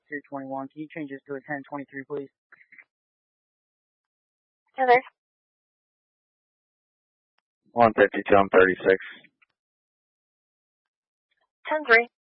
221. Can you change this to a 1023, please? Heather. 152 on 36. 10-3.